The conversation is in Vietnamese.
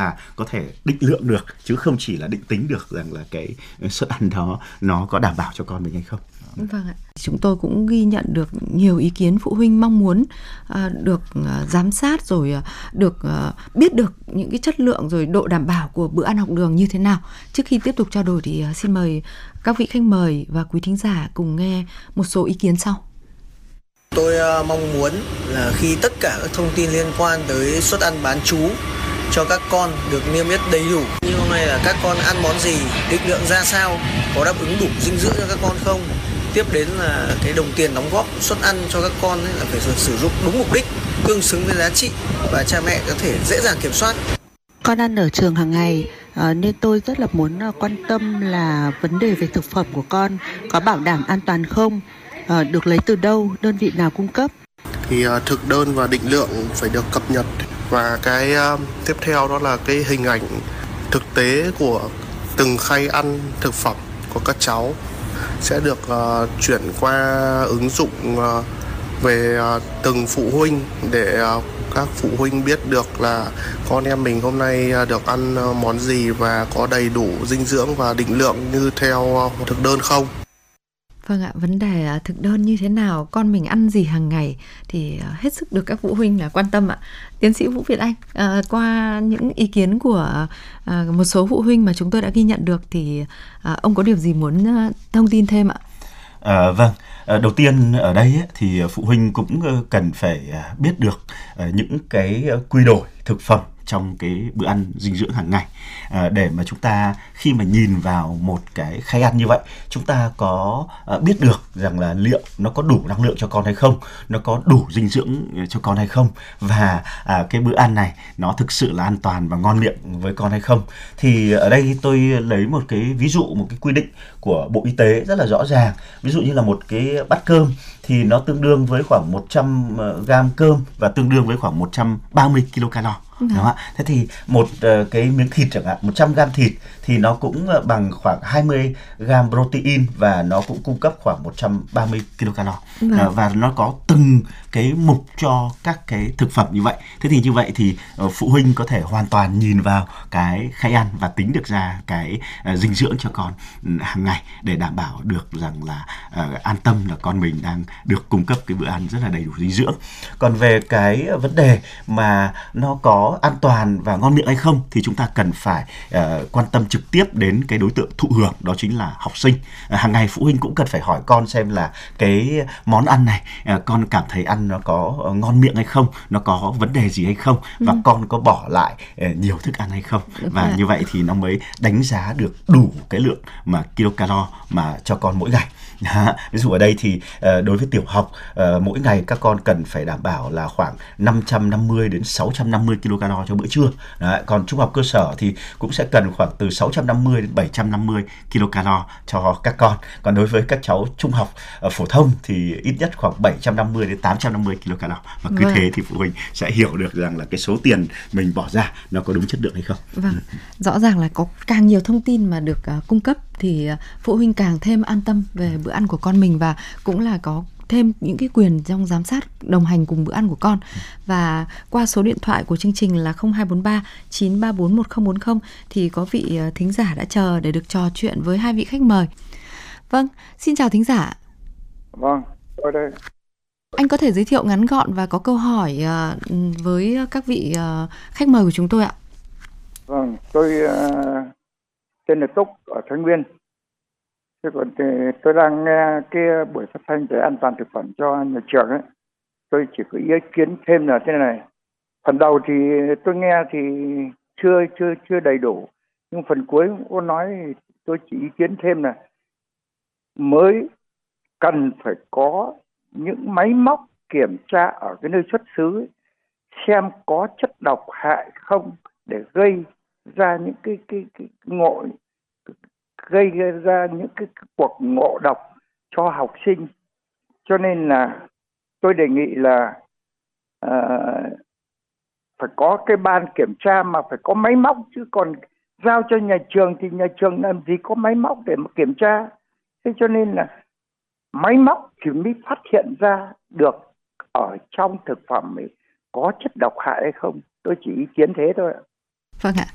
và có thể định lượng được, chứ không chỉ là định tính được rằng là cái suất ăn đó nó có đảm bảo cho con mình hay không. Vâng ạ. Chúng tôi cũng ghi nhận được nhiều ý kiến phụ huynh mong muốn được giám sát rồi được biết được những cái chất lượng rồi độ đảm bảo của bữa ăn học đường như thế nào. Trước khi tiếp tục trao đổi thì xin mời các vị khách mời và quý thính giả cùng nghe một số ý kiến sau. Tôi mong muốn là khi tất cả các thông tin liên quan tới suất ăn bán trú cho các con được niêm yết đầy đủ, như hôm nay là các con ăn món gì, định lượng ra sao, có đáp ứng đủ dinh dưỡng cho các con không. Tiếp đến là cái đồng tiền đóng góp suất ăn cho các con là phải sử dụng đúng mục đích, tương xứng với giá trị và cha mẹ có thể dễ dàng kiểm soát. Con ăn ở trường hàng ngày nên tôi rất là muốn quan tâm là vấn đề về thực phẩm của con có bảo đảm an toàn không, được lấy từ đâu, đơn vị nào cung cấp. Thì thực đơn và định lượng phải được cập nhật, và cái tiếp theo đó là cái hình ảnh thực tế của từng khay ăn thực phẩm của các cháu sẽ được chuyển qua ứng dụng về từng phụ huynh để các phụ huynh biết được là con em mình hôm nay được ăn món gì và có đầy đủ dinh dưỡng và định lượng như theo thực đơn không. Vâng ạ, vấn đề thực đơn như thế nào, con mình ăn gì hàng ngày thì hết sức được các phụ huynh là quan tâm ạ. Tiến sĩ Vũ Việt Anh, qua những ý kiến của một số phụ huynh mà chúng tôi đã ghi nhận được thì ông có điều gì muốn thông tin thêm ạ? Vâng, đầu tiên ở đây thì phụ huynh cũng cần phải biết được những cái quy đổi thực phẩm trong cái bữa ăn dinh dưỡng hàng ngày, để mà chúng ta khi mà nhìn vào một cái khay ăn như vậy, chúng ta có biết được rằng là liệu nó có đủ năng lượng cho con hay không, nó có đủ dinh dưỡng cho con hay không, và cái bữa ăn này nó thực sự là an toàn và ngon miệng với con hay không. Thì ở đây tôi lấy một cái ví dụ, một cái quy định của Bộ Y tế rất là rõ ràng. Ví dụ như là một cái bát cơm thì nó tương đương với khoảng 100 gram cơm và tương đương với khoảng 130 kcal. Đúng không ạ? Thế thì một cái miếng thịt chẳng hạn, 100 gram thịt thì nó cũng bằng khoảng 20 gram protein và nó cũng cung cấp khoảng 130 kcal. Và nó có từng cái mục cho các cái thực phẩm như vậy. Thế thì như vậy thì phụ huynh có thể hoàn toàn nhìn vào cái khay ăn và tính được ra cái dinh dưỡng cho con hàng ngày để đảm bảo được rằng là an tâm là con mình đang được cung cấp cái bữa ăn rất là đầy đủ dinh dưỡng. Còn về cái vấn đề mà nó có an toàn và ngon miệng hay không thì chúng ta cần phải quan tâm trực tiếp đến cái đối tượng thụ hưởng, đó chính là học sinh. Hàng ngày phụ huynh cũng cần phải hỏi con xem là cái món ăn này con cảm thấy ăn nó có ngon miệng hay không, nó có vấn đề gì hay không, và con có bỏ lại nhiều thức ăn hay không. Và như vậy thì nó mới đánh giá được đủ cái lượng mà kcal mà cho con mỗi ngày. Ví dụ ở đây thì đối với tiểu học, mỗi ngày các con cần phải đảm bảo là khoảng 550 đến 650 kcal cho bữa trưa. Đấy, còn trung học cơ sở thì cũng sẽ cần khoảng từ 650 đến 750 kcal cho các con. Còn đối với các cháu trung học phổ thông thì ít nhất khoảng 750 đến 850 kcal. Và cứ thế thì phụ huynh sẽ hiểu được rằng là cái số tiền mình bỏ ra nó có đúng chất lượng hay không. Vâng, rõ ràng là có càng nhiều thông tin mà được cung cấp thì phụ huynh càng thêm an tâm về bữa ăn của con mình, và cũng là có thêm những cái quyền trong giám sát, đồng hành cùng bữa ăn của con. Và qua số điện thoại của chương trình là 0243 934 1040 thì có vị thính giả đã chờ để được trò chuyện với hai vị khách mời. Vâng, xin chào thính giả. Vâng, tôi đây. Anh có thể giới thiệu ngắn gọn và có câu hỏi với các vị khách mời của chúng tôi ạ? Vâng, tôi tên là Túc ở Thái Nguyên. Thế còn tôi đang nghe cái buổi phát thanh về an toàn thực phẩm cho nhà trường ấy. Tôi chỉ có ý kiến thêm là thế này. Phần đầu thì tôi nghe thì chưa đầy đủ, nhưng phần cuối cô nói tôi chỉ ý kiến thêm là mới cần phải có những máy móc kiểm tra ở cái nơi xuất xứ ấy, xem có chất độc hại không, để gây ra những cái gây ra những cái cuộc ngộ độc cho học sinh. Cho nên là tôi đề nghị là phải có cái ban kiểm tra mà phải có máy móc, chứ còn giao cho nhà trường thì nhà trường làm gì có máy móc để mà kiểm tra. Thế cho nên là máy móc thì mới phát hiện ra được ở trong thực phẩm ấy có chất độc hại hay không. Tôi chỉ ý kiến thế thôi ạ. Vâng ạ,